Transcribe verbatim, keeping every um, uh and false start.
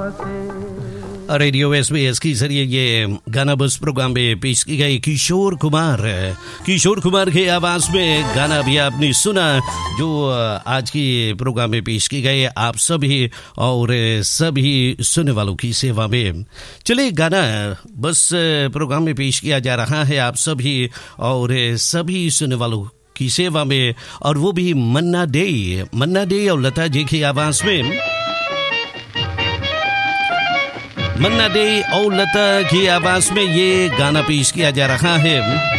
Radio SBS के जरिए ये गाना बस प्रोग्राम में पेश की गई किशोर कुमार किशोर कुमार के आवाज में गाना भी आपने सुना, जो आज की प्रोग्राम में पेश की गई आप सभी और सभी सुनने वालों की सेवा में। चलिए, गाना बस प्रोग्राम में पेश किया जा रहा है आप सभी और सभी सुनने वालों की सेवा में, और वो भी मन्ना डे मन्ना डे और लता जी की आवाज में। मन्ना डे और लता की आवाज में ये गाना पेश किया जा रहा है।